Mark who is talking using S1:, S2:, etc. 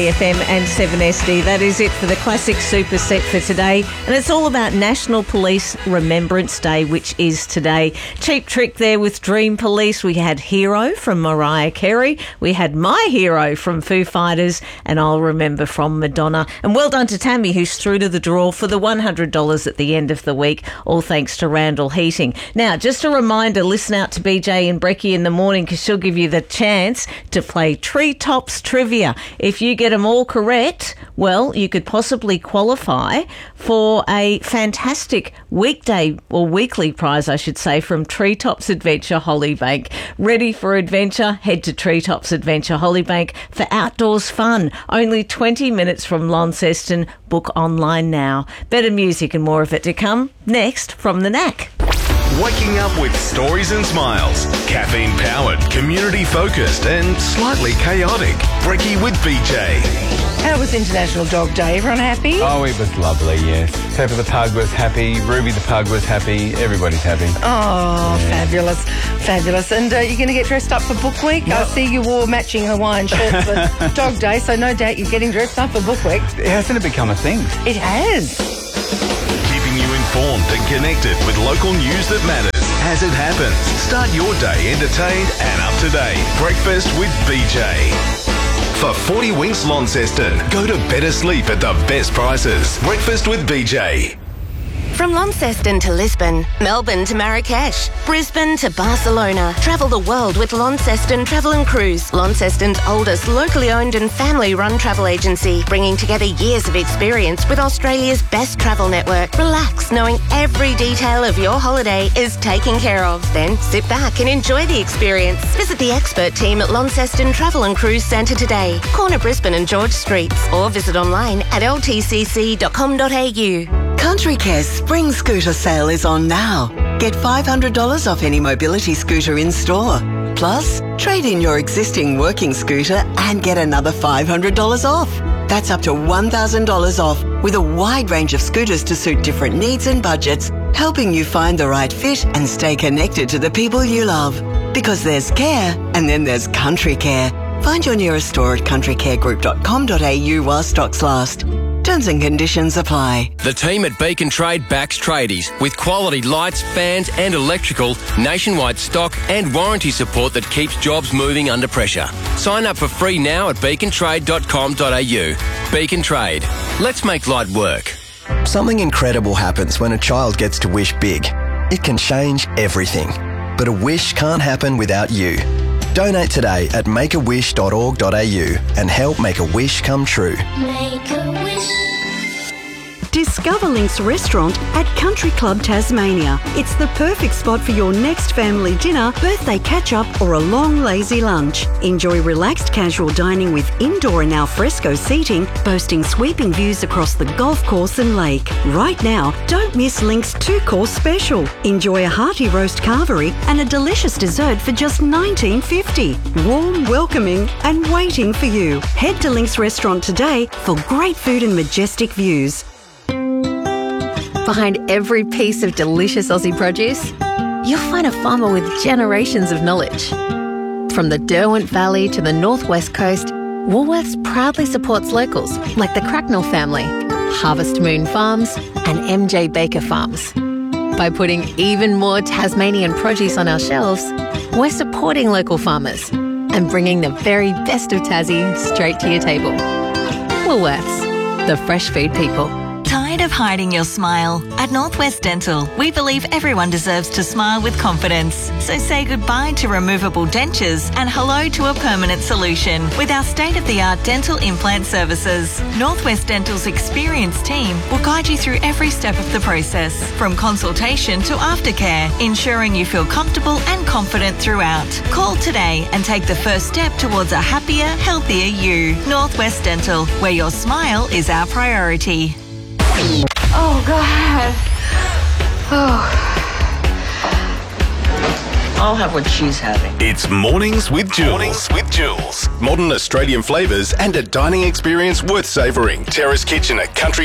S1: FM and 7SD. That is it for the Classic Super Set for today. And it's all about National Police Remembrance Day, which is today. Cheap Trick there with Dream Police. We had Hero from Mariah Carey. We had My Hero from Foo Fighters. And I'll Remember from Madonna. And well done to Tammy, who's through to the draw for the $100 at the end of the week, all thanks to Randall Heating. Now, just a reminder, listen out to BJ and Brecky in the morning because she'll give you the chance to play Treetops Trivia. If you get them all correct, well, you could possibly qualify for a fantastic weekday or weekly prize, I should say, from Treetops Adventure Hollybank. Ready for adventure? Head to Treetops Adventure Hollybank for outdoors fun. Only 20 minutes from Launceston. Book online now. Better music and more of it to come next from the Knack.
S2: Waking up with stories and smiles. Caffeine-powered, community-focused and slightly chaotic. Brecky with BJ.
S3: How was International Dog Day? Everyone happy?
S4: Oh, it was lovely, yes. Pepper the pug was happy. Ruby the pug was happy. Everybody's happy.
S3: Oh, yeah. Fabulous. Fabulous. And you're going to get dressed up for Book Week? Yep. I see you wore matching Hawaiian shirts for Dog Day, so no doubt you're getting dressed up for Book Week.
S4: Hasn't it become a thing?
S3: It has.
S2: Keeping you informed and connected with local news that matters as it happens. Start your day entertained and up to date. Breakfast with BJ. For 40 Winks Launceston, go to better sleep at the best prices. Breakfast with BJ.
S5: From Launceston to Lisbon, Melbourne to Marrakesh, Brisbane to Barcelona. Travel the world with Launceston Travel and Cruise. Launceston's oldest locally owned and family-run travel agency, bringing together years of experience with Australia's best travel network. Relax, knowing every detail of your holiday is taken care of. Then sit back and enjoy the experience. Visit the expert team at Launceston Travel and Cruise Centre today, corner Brisbane and George Streets, or visit online at ltcc.com.au.
S6: Country Care's Spring Scooter sale is on now. Get $500 off any mobility scooter in store. Plus, trade in your existing working scooter and get another $500 off. That's up to $1,000 off with a wide range of scooters to suit different needs and budgets, helping you find the right fit and stay connected to the people you love. Because there's care and then there's Country Care. Find your nearest store at countrycaregroup.com.au while stocks last. Terms and conditions apply.
S7: The team at Beacon Trade backs tradies with quality lights, fans and electrical, nationwide stock and warranty support that keeps jobs moving under pressure. Sign up for free now at beacontrade.com.au. Beacon Trade. Let's make light work.
S8: Something incredible happens when a child gets to wish big. It can change everything. But a wish can't happen without you. Donate today at makeawish.org.au and help make a wish come true.
S9: Make a wish.
S10: Discover Link's restaurant at Country Club Tasmania. It's the perfect spot for your next family dinner, birthday catch-up or a long lazy lunch. Enjoy relaxed casual dining with indoor and alfresco seating, boasting sweeping views across the golf course and lake. Right now, don't miss Link's 2-course special. Enjoy a hearty roast carvery and a delicious dessert for just $19.50. Warm, welcoming and waiting for you. Head to Link's restaurant today for great food and majestic views.
S11: Behind every piece of delicious Aussie produce, you'll find a farmer with generations of knowledge. From the Derwent Valley to the Northwest Coast, Woolworths proudly supports locals like the Cracknell family, Harvest Moon Farms and MJ Baker Farms. By putting even more Tasmanian produce on our shelves, we're supporting local farmers and bringing the very best of Tassie straight to your table. Woolworths, the fresh food people.
S12: Tired of hiding your smile? At Northwest Dental, we believe everyone deserves to smile with confidence. So say goodbye to removable dentures and hello to a permanent solution with our state-of-the-art dental implant services. Northwest Dental's experienced team will guide you through every step of the process, from consultation to aftercare, ensuring you feel comfortable and confident throughout. Call today and take the first step towards a happier, healthier you. Northwest Dental, where your smile is our priority.
S9: Oh, God. Oh.
S3: I'll have what she's having.
S2: It's Mornings with Jules. Modern Australian flavours and a dining experience worth savouring. Terrace Kitchen at Country